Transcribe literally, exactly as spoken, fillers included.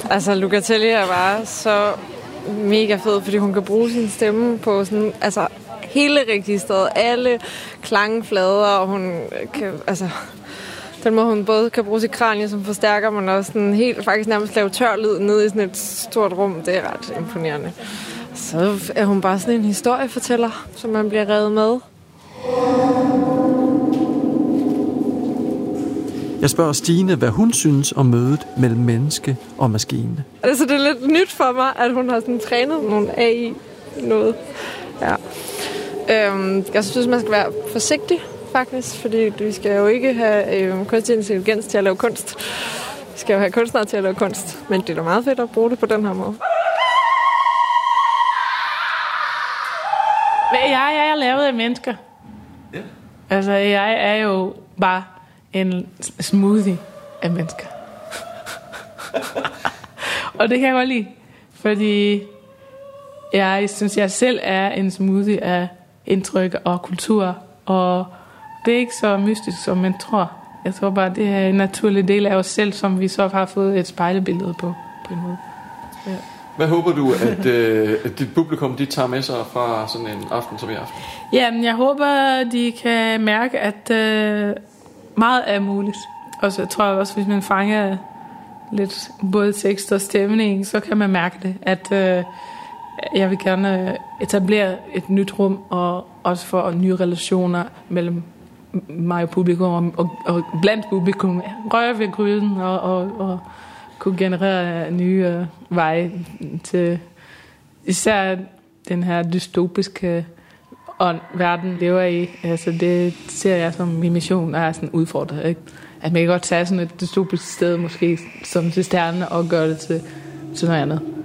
Altså, Locatelli er bare så mega fed, fordi hun kan bruge sin stemme på sådan, altså, hele registret, alle klangflader, og hun kan, altså, den måde hun både kan bruge sit kranie som forstærker, men også sådan helt, faktisk nærmest lave tør lyd nede i sådan et stort rum. Det er ret imponerende. Så er hun bare sådan en historiefortæller, som man bliver revet med. Jeg spørger Stine, hvad hun synes om mødet mellem menneske og maskine. Altså, det er lidt nyt for mig, at hun har sådan trænet nogle A I noget. Ja. Øhm, jeg synes, man skal være forsigtig, faktisk, fordi vi skal jo ikke have øh, kunstig intelligens til at lave kunst. Vi skal jo have kunstnere til at lave kunst, men det er da meget fedt at bruge det på den her måde. Men A I er lavet af mennesker. Ja. Altså, A I er jo bare en smoothie af mennesker. Og det kan jeg godt lide, fordi jeg synes, jeg selv er en smoothie af indtryk og kultur, og det er ikke så mystisk, som man tror. Jeg tror bare, det er en naturlig del af os selv, som vi så har fået et spejlebillede på, på en måde. Ja. Hvad håber du, at, øh, at dit publikum de tager med sig fra sådan en aften som i aften? Jamen, jeg håber, de kan mærke, at øh, meget er muligt. Og så tror jeg også, hvis man fanger lidt både tekst og stemning, så kan man mærke det, at øh, jeg vil gerne etablere et nyt rum, og også få nye relationer mellem mig og publikum, og, og, og blandt publikum, røre ved gryden, og, og, og kunne generere nye øh, veje til især den her dystopiske ånd, verden lever i. Altså det ser jeg som min mission er sådan udfordret, ikke? At man kan godt tage sådan et dystopisk sted, måske som til stjerne, og gøre det til, til noget andet.